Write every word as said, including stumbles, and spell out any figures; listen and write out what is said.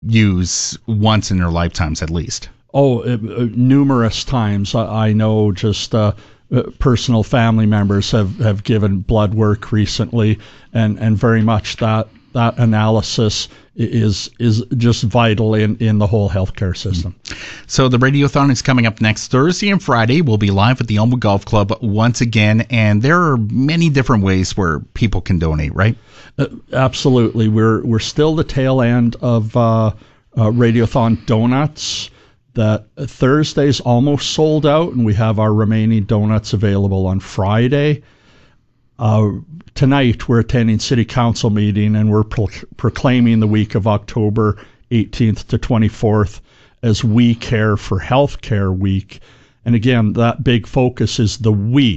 use once in their lifetimes at least. Oh, uh, uh, numerous times. I, I know just uh, uh, personal family members have, have given blood work recently, and, and very much that that analysis is is just vital in, in the whole healthcare system. So the Radiothon is coming up next Thursday and Friday. We'll be live at the Elmwood Golf Club once again, and there are many different ways where people can donate, right? Uh, absolutely. We're we're still the tail end of uh, uh, Radiothon donuts. That Thursday's almost sold out, and we have our remaining donuts available on Friday. Uh, tonight, we're attending City Council meeting, and we're pro- proclaiming the week of October eighteenth to twenty-fourth as We Care for Healthcare Week. And again, that big focus is the we.